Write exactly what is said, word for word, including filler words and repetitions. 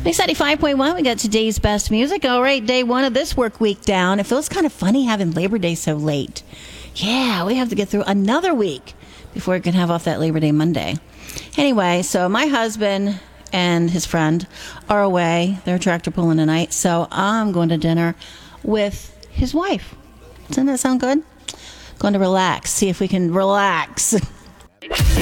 Mix ninety-five point one, we got today's best music. All right, day one of this work week down. It feels kind of funny having Labor Day so late. Yeah, we have to get through another week before we can have off that Labor Day Monday. Anyway, so my husband and his friend are away. They're tractor pulling tonight, so I'm going to dinner with his wife. Doesn't that sound good? Going to relax, see if we can relax.